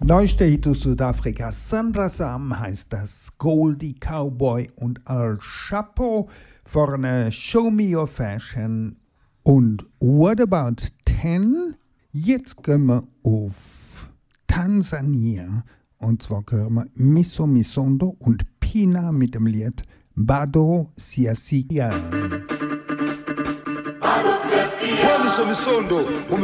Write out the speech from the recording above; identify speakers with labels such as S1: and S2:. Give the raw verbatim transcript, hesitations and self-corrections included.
S1: Neueste Hit aus Südafrika, Sandra Sam heißt das, Goldie Cowboy und Al Chapo vorne Show Me Your Fashion und What About Ten? Jetzt gehen wir auf Tansania und zwar hören wir Miso Misondo und Pina mit dem Lied Bado Siasia.
S2: Miso Misondo